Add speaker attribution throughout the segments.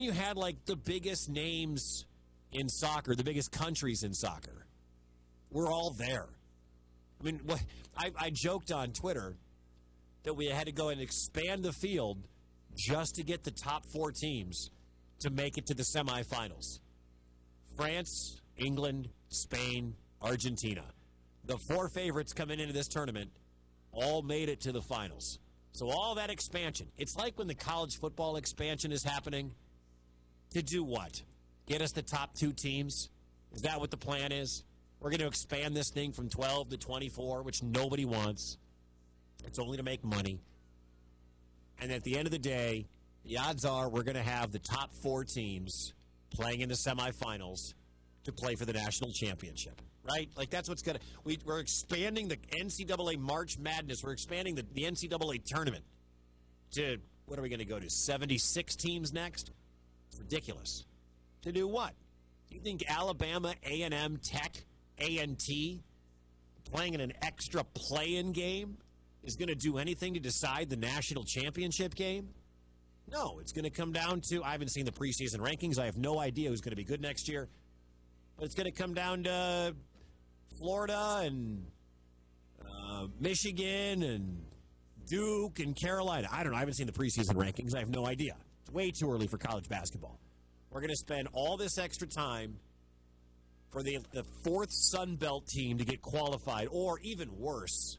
Speaker 1: You had like the biggest names in soccer, the biggest countries in soccer. We're all there. I mean, I joked on Twitter that we had to go and expand the field just to get the top 4 teams to make it to the semifinals. France, England, Spain, Argentina. The 4 favorites coming into this tournament all made it to the finals. So all that expansion. It's like when the college football expansion is happening. To do what? Get us the top 2 teams? Is that what the plan is? We're going to expand this thing from 12 to 24, which nobody wants. It's only to make money. And at the end of the day, the odds are we're going to have the top 4 teams playing in the semifinals to play for the national championship, right? Like that's what's going to – we're expanding the NCAA March Madness. We're expanding the NCAA tournament to – what are we going to go to, 76 teams next? It's ridiculous. To do what? Do you think Alabama, A&M, Tech, A&T playing in an extra play-in game is going to do anything to decide the national championship game? No, it's going to come down to, I haven't seen the preseason rankings. I have no idea who's going to be good next year. But it's going to come down to Florida and Michigan and Duke and Carolina. I don't know. I haven't seen the preseason rankings. I have no idea. It's way too early for college basketball. We're going to spend all this extra time for the 4th Sun Belt team to get qualified, or even worse,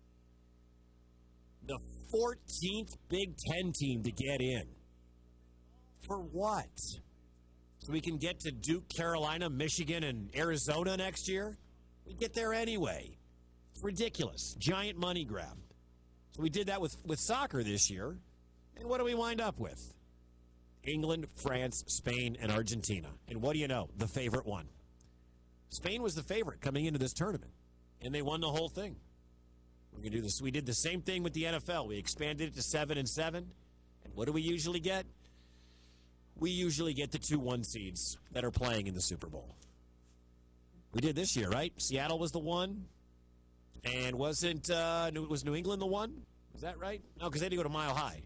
Speaker 1: the 14th Big Ten team to get in. For what? So we can get to Duke, Carolina, Michigan, and Arizona next year? We get there anyway. It's ridiculous. Giant money grab. So we did that with soccer this year. And what do we wind up with? England, France, Spain, and Argentina. And what do you know? The favorite won. Spain was the favorite coming into this tournament. And they won the whole thing. We're going to do this. We did the same thing with the NFL. We expanded it to 7-7. And what do we usually get? We usually get the 2-1 seeds that are playing in the Super Bowl. We did this year, right? Seattle was the one. And was New England the one? Was that right? No, because they had to go to Mile High.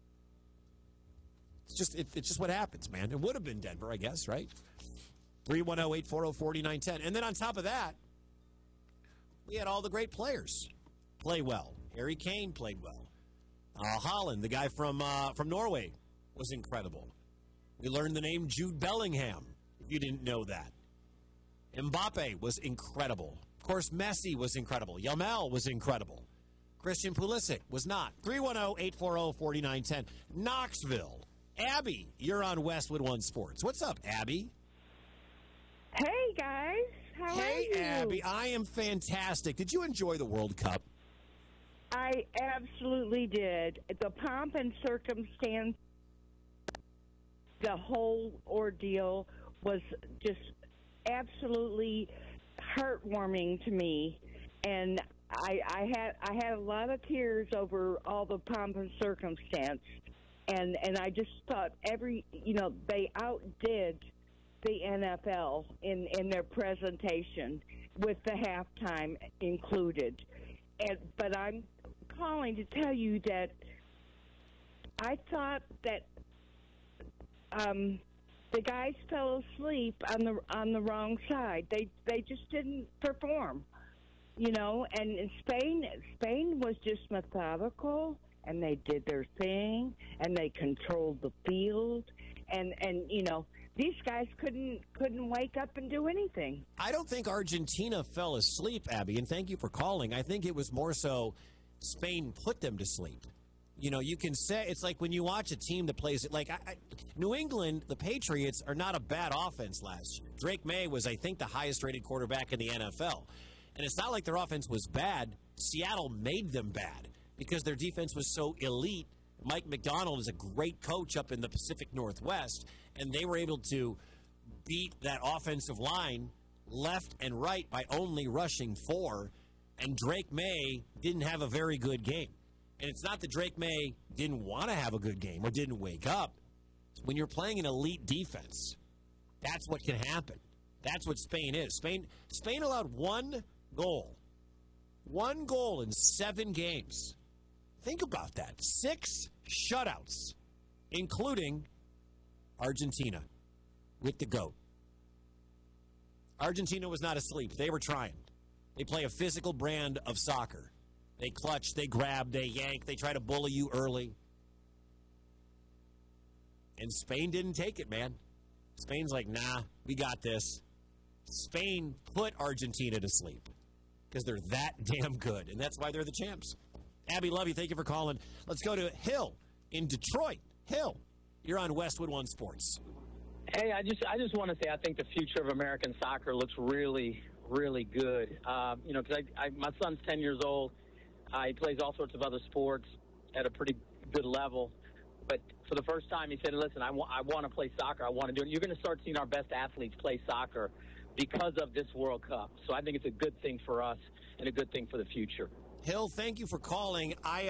Speaker 1: It's just what happens, man. It would have been Denver, I guess, right? 310-840-4910. And then on top of that, we had all the great players play well. Harry Kane played well. Haaland, the guy from Norway, was incredible. We learned the name Jude Bellingham, if you didn't know that. Mbappe was incredible. Of course, Messi was incredible. Yamal was incredible. Christian Pulisic was not. 310-840-4910. Knoxville. Abby, you're on Westwood One Sports. What's up, Abby?
Speaker 2: Hey, guys. How are you?
Speaker 1: Hey, Abby. I am fantastic. Did you enjoy the World Cup?
Speaker 2: I absolutely did. The pomp and circumstance, the whole ordeal was just absolutely heartwarming to me. And I had a lot of tears over all the pomp and circumstance. And I just thought they outdid the NFL in their presentation with the halftime included. But I'm calling to tell you that I thought that the guys fell asleep on the wrong side. They just didn't perform, And Spain was just methodical, and they did their thing, and they controlled the field, and these guys couldn't wake up and do anything.
Speaker 1: I don't think Argentina fell asleep, Abby, and thank you for calling. I think it was more so Spain put them to sleep. You can say it's like when you watch a team that plays it. Like New England, the Patriots are not a bad offense last year. Drake May was, I think, the highest-rated quarterback in the NFL. And it's not like their offense was bad. Seattle made them bad because their defense was so elite. Mike McDonald is a great coach up in the Pacific Northwest, and they were able to beat that offensive line left and right by only rushing 4, and Drake May didn't have a very good game. And it's not that Drake May didn't want to have a good game or didn't wake up. When you're playing an elite defense, that's what can happen. That's what Spain is. Spain allowed one goal in 7 games. Think about that. 6 shutouts, including Argentina with the GOAT. Argentina was not asleep. They were trying. They play a physical brand of soccer. They clutch, they grab, they yank, they try to bully you early. And Spain didn't take it, man. Spain's like, nah, we got this. Spain put Argentina to sleep because they're that damn good, and that's why they're the champs. Abby, love you. Thank you for calling. Let's go to Hill in Detroit. Hill, you're on Westwood One Sports.
Speaker 3: Hey, I just want to say I think the future of American soccer looks really, really good. Because my son's 10 years old. He plays all sorts of other sports at a pretty good level. But for the first time, he said, listen, I want to play soccer. I want to do it. You're going to start seeing our best athletes play soccer because of this World Cup. So I think it's a good thing for us and a good thing for the future.
Speaker 1: Hill, thank you for calling.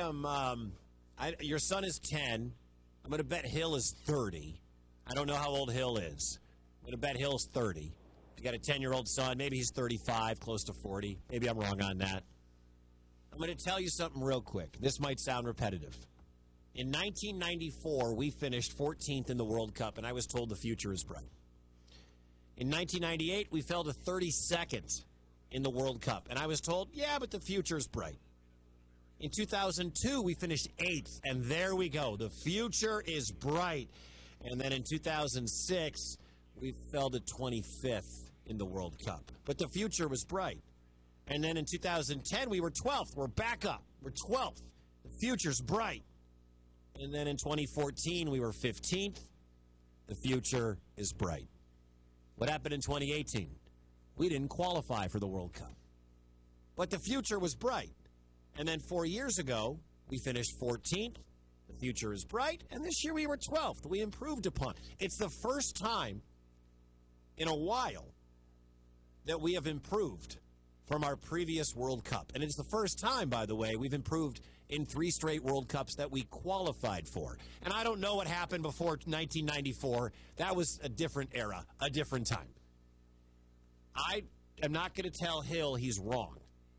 Speaker 1: Your son is 10. I'm going to bet Hill is 30. I don't know how old Hill is. I'm going to bet Hill's 30. If you got a 10-year-old son, maybe he's 35, close to 40. Maybe I'm wrong on that. I'm going to tell you something real quick. This might sound repetitive. In 1994, we finished 14th in the World Cup, and I was told the future is bright. In 1998, we fell to 32nd in the World Cup, and I was told, yeah, but the future is bright. In 2002, we finished 8th, and there we go. The future is bright. And then in 2006, we fell to 25th in the World Cup. But the future was bright. And then in 2010, we were 12th. We're back up. We're 12th. The future's bright. And then in 2014, we were 15th. The future is bright. What happened in 2018? We didn't qualify for the World Cup. But the future was bright. And then 4 years ago, we finished 14th. The future is bright. And this year we were 12th. We improved upon. It's the first time in a while that we have improved from our previous World Cup. And it's the first time, by the way, we've improved in 3 straight World Cups that we qualified for. And I don't know what happened before 1994. That was a different era, a different time. I am not going to tell Hill he's wrong.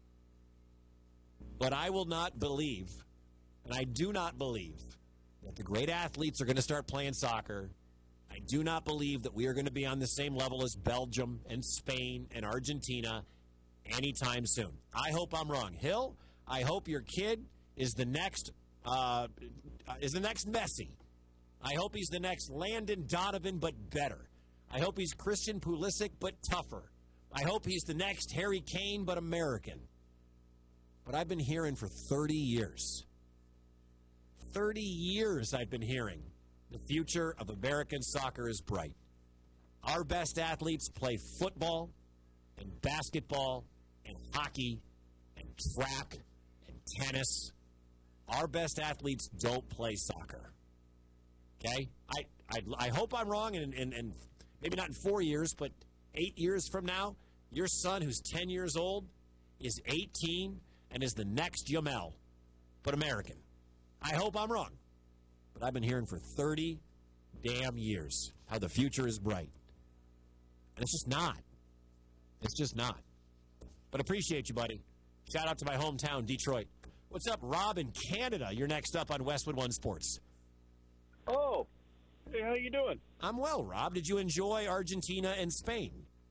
Speaker 1: But I will not believe, and I do not believe, that the great athletes are going to start playing soccer. I do not believe that we are going to be on the same level as Belgium and Spain and Argentina anytime soon. I hope I'm wrong. Hill, I hope your kid is the next Messi. I hope he's the next Landon Donovan, but better. I hope he's Christian Pulisic, but tougher. I hope he's the next Harry Kane, but American. But I've been hearing for 30 years. 30 years I've been hearing the future of American soccer is bright. Our best athletes play football and basketball and hockey and track and tennis. Our best athletes don't play soccer. Okay? I hope I'm wrong, and maybe not in 4 years, but 8 years from now, your son who's 10 years old is 18 and is the next Jamel, but American. I hope I'm wrong. But I've been hearing for 30 damn years how the future is bright. And it's just not. It's just not. But appreciate you, buddy. Shout out to my hometown, Detroit. What's up, Rob in Canada? You're next up on Westwood One Sports.
Speaker 4: Oh, hey, how you doing?
Speaker 1: I'm well, Rob. Did you enjoy Argentina and Spain?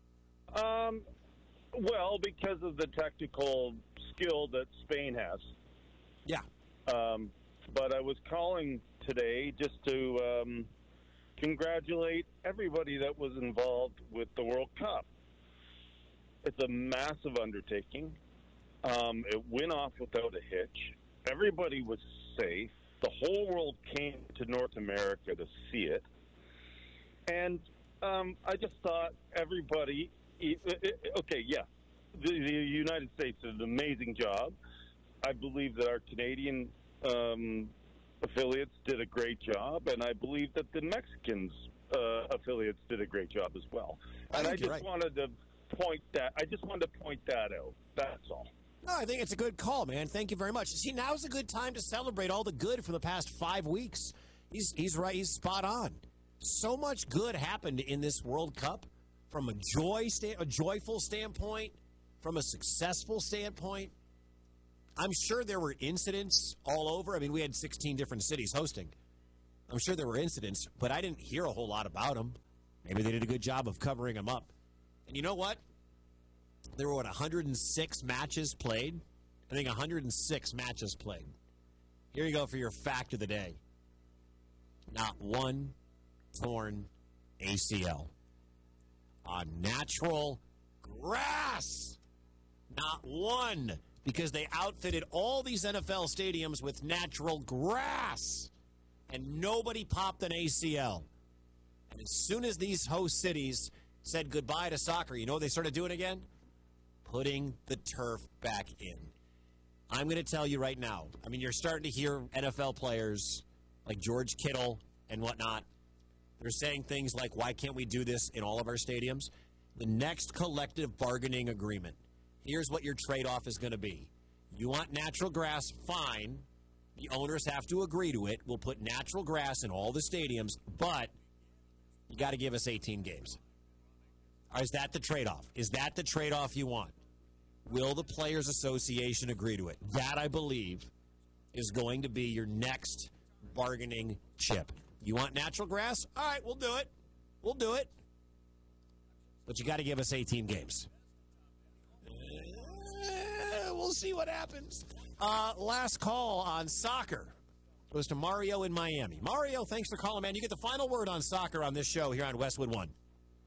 Speaker 4: Well, because of the technical skill that Spain has.
Speaker 1: Yeah.
Speaker 4: But I was calling today just to congratulate everybody that was involved with the World Cup. It's a massive undertaking. It went off without a hitch. Everybody was safe. The whole world came to North America to see it. And I just thought everybody... Okay, yeah. The United States did an amazing job. I believe that our Canadian affiliates did a great job, and I believe that the Mexicans affiliates did a great job as well. And I just wanted to point that out. That's all.
Speaker 1: No, I think it's a good call, man. Thank you very much. See, now's a good time to celebrate all the good for the past 5 weeks. He's right. He's spot on. So much good happened in this World Cup from a joyful standpoint, from a successful standpoint. I'm sure there were incidents all over. I mean, we had 16 different cities hosting. I'm sure there were incidents, but I didn't hear a whole lot about them. Maybe they did a good job of covering them up. And you know what? There were, 106 matches played? I think 106 matches played. Here you go for your fact of the day. Not one torn ACL on natural grass. Not one, because they outfitted all these NFL stadiums with natural grass, and nobody popped an ACL. And as soon as these host cities said goodbye to soccer, you know what they started doing again? Putting the turf back in. I'm going to tell you right now, I mean, you're starting to hear NFL players like George Kittle and whatnot. They're saying things like, why can't we do this in all of our stadiums? The next collective bargaining agreement, here's what your trade-off is going to be. You want natural grass? Fine. The owners have to agree to it. We'll put natural grass in all the stadiums, but you got to give us 18 games. Or is that the trade-off? Is that the trade-off you want? Will the Players Association agree to it? That, I believe, is going to be your next bargaining chip. You want natural grass? All right, we'll do it. We'll do it. But you got to give us 18 games. We'll see what happens. Last call on soccer goes to Mario in Miami. Mario, thanks for calling, man. You get the final word on soccer on this show here on Westwood One.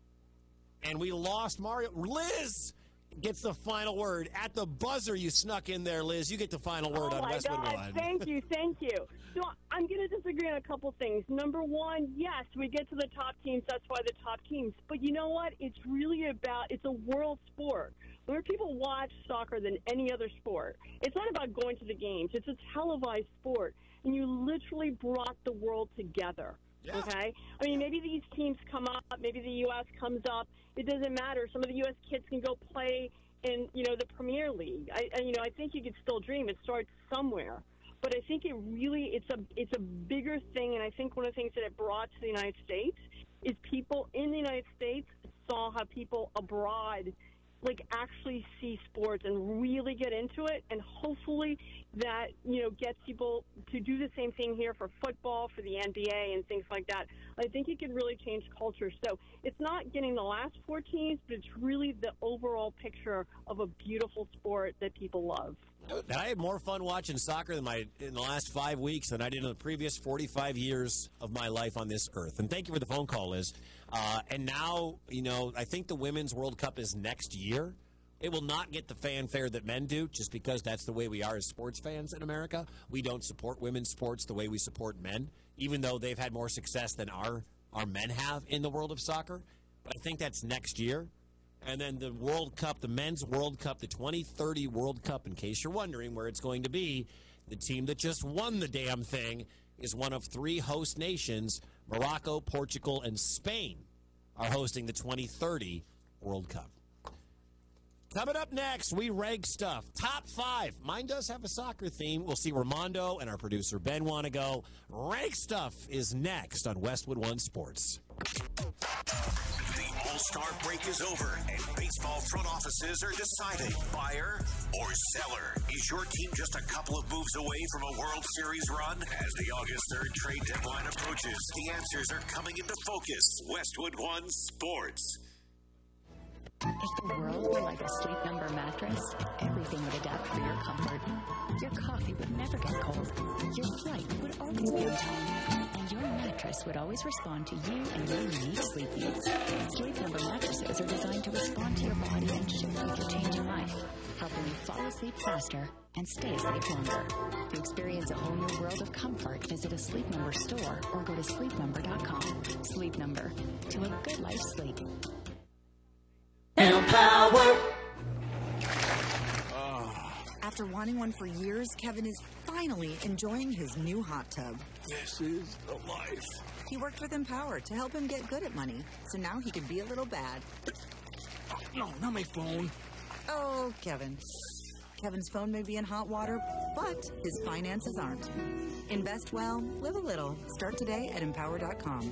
Speaker 1: And we lost Mario. Liz gets the final word. At the buzzer, you snuck in there, Liz. You get the final word on Westwood One.
Speaker 5: Thank you. So I'm going to disagree on a couple things. Number one, yes, we get to the top teams. That's why the top teams. But you know what? It's really it's a world sport. More people watch soccer than any other sport. It's not about going to the games. It's a televised sport. And you literally brought the world together. Yeah. Okay? I mean, maybe these teams come up. Maybe the U.S. comes up. It doesn't matter. Some of the U.S. kids can go play in, the Premier League. I think you could still dream. It starts somewhere. But I think it's a bigger thing, and I think one of the things that it brought to the United States is people in the United States saw how people abroad actually see sports and really get into it, and hopefully that, gets people to do the same thing here for football, for the NBA, and things like that. I think it could really change culture. So it's not getting the last four teams, but it's really the overall picture of a beautiful sport that people love.
Speaker 1: I had more fun watching soccer in the last 5 weeks than I did in the previous 45 years of my life on this earth. And thank you for the phone call, Liz. And now, I think the Women's World Cup is next year. It will not get the fanfare that men do, just because that's the way we are as sports fans in America. We don't support women's sports the way we support men, even though they've had more success than our men have in the world of soccer. But I think that's next year. And then the World Cup, the Men's World Cup, the 2030 World Cup, in case you're wondering where it's going to be, the team that just won the damn thing is one of three host nations. Morocco, Portugal, and Spain are hosting the 2030 World Cup. Coming up next, we rank stuff. Top 5. Mine does have a soccer theme. We'll see where Mondo and our producer Ben want to go. Rank stuff is next on Westwood One Sports.
Speaker 6: The All-Star break is over, and baseball front offices are deciding buyer or seller. Is your team just a couple of moves away from a World Series run? As the August 3rd trade deadline approaches, the answers are coming into focus. Westwood One Sports.
Speaker 7: If the world were like a Sleep Number mattress, everything would adapt for your comfort. Your coffee would never get cold. Your flight would always be on time. And your mattress would always respond to you and your unique sleep needs. Sleep Number mattresses are designed to respond to your body and shift with your changing life, helping you fall asleep faster and stay asleep longer. To experience a whole new world of comfort, visit a Sleep Number store or go to sleepnumber.com. Sleep Number. To a good night's sleep.
Speaker 8: Empower. After wanting one for years, Kevin is finally enjoying his new hot tub.
Speaker 9: This is the life.
Speaker 8: He worked with Empower to help him get good at money, so now he can be a little bad.
Speaker 9: Oh, no, not my phone.
Speaker 8: Oh, Kevin. Kevin's phone may be in hot water, but his finances aren't. Invest well, live a little. Start today at Empower.com.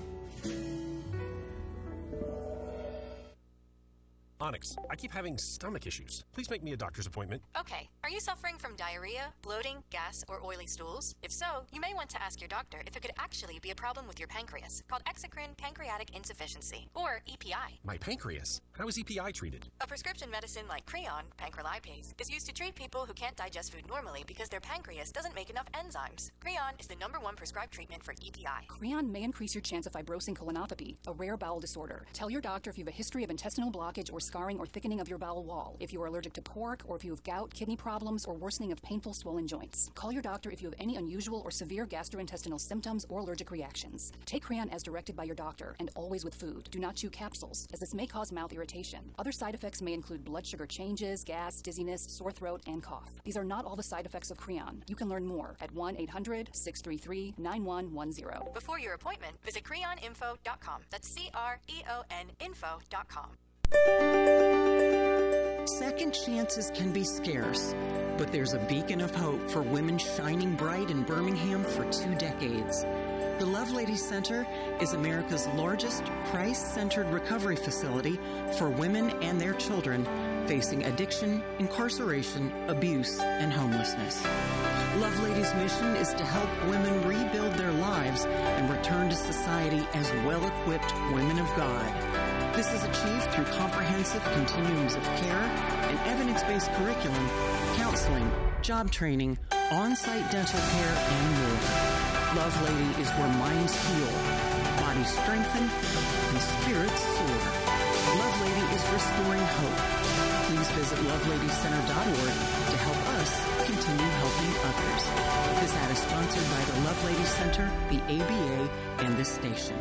Speaker 10: Onyx, I keep having stomach issues. Please make me a doctor's appointment.
Speaker 11: Okay.
Speaker 10: Are you suffering from diarrhea, bloating, gas, or oily stools? If so, you may want to ask your doctor if it could actually be a problem with your pancreas, called exocrine pancreatic insufficiency, or EPI.
Speaker 11: My pancreas? How is EPI treated?
Speaker 10: A prescription medicine like Creon, pancrelipase, is used to treat people who can't digest food normally because their pancreas doesn't make enough enzymes. Creon is the #1 prescribed treatment for EPI.
Speaker 12: Creon may increase your chance of fibrosing colonopathy, a rare bowel disorder. Tell your doctor if you have a history of intestinal blockage or scarring or thickening of your bowel wall, if you are allergic to pork, or if you have gout, kidney problems, or worsening of painful swollen joints. Call your doctor if you have any unusual or severe gastrointestinal symptoms or allergic reactions. Take Creon as directed by your doctor, and always with food. Do not chew capsules, as this may cause mouth irritation. Other side effects may include blood sugar changes, gas, dizziness, sore throat, and cough. These are not all the side effects of Creon. You can learn more at 1-800-633-9110.
Speaker 10: Before your appointment, visit creoninfo.com. That's CREON info.com.
Speaker 13: Second chances can be scarce, but there's a beacon of hope for women shining bright in Birmingham for 2 decades. The Lovelady Center is America's largest Christ-centered recovery facility for women and their children facing addiction, incarceration, abuse, and homelessness. Lovelady's mission is to help women rebuild their lives and return to society as well-equipped women of God. This is achieved through comprehensive continuums of care and evidence-based curriculum, counseling, job training, on-site dental care, and more. Lovelady is where minds heal, bodies strengthen, and spirits soar. Lovelady is restoring hope. Please visit loveladycenter.org to help us continue helping others. This ad is sponsored by the Lovelady Center, the ABA, and this station.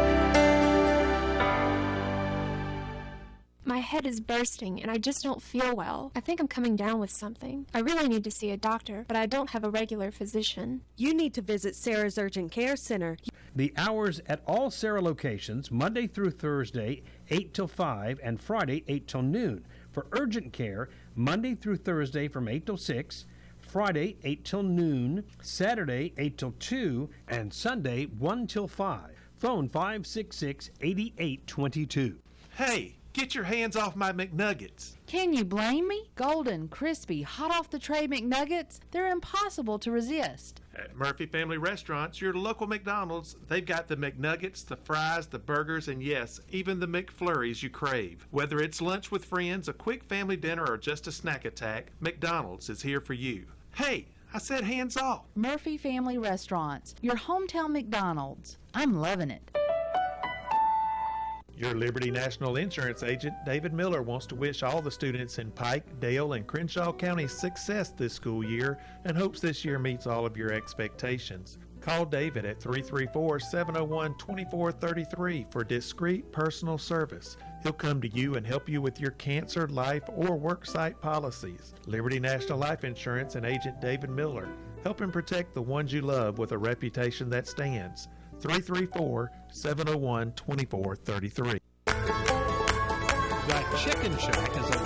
Speaker 14: My head is bursting and I just don't feel well. I think I'm coming down with something. I really need to see a doctor, but I don't have a regular physician.
Speaker 15: You need to visit Sarah's Urgent Care Center.
Speaker 16: The hours at all Sarah locations, Monday through Thursday, 8 till 5, and Friday, 8 till noon. For urgent care, Monday through Thursday from 8 till 6, Friday, 8 till noon, Saturday, 8 till 2, and Sunday, 1 till 5. Phone 566-8822.
Speaker 17: Hey! Get your hands off my McNuggets.
Speaker 18: Can you blame me? Golden, crispy, hot off the tray McNuggets, they're impossible to resist.
Speaker 17: At Murphy Family Restaurants, your local McDonald's, they've got the McNuggets, the fries, the burgers, and yes, even the McFlurries you crave. Whether it's lunch with friends, a quick family dinner, or just a snack attack, McDonald's is here for you. Hey, I said hands off.
Speaker 18: Murphy Family Restaurants, your hometown McDonald's. I'm loving it.
Speaker 17: Your Liberty National Insurance agent, David Miller, wants to wish all the students in Pike, Dale, and Crenshaw counties success this school year and hopes this year meets all of your expectations. Call David at 334-701-2433 for discreet personal service. He'll come to you and help you with your cancer, life, or worksite policies. Liberty National Life Insurance and agent David Miller, helping protect the ones you love with a reputation that stands. 334-701-2433.
Speaker 16: The Chicken Shack is a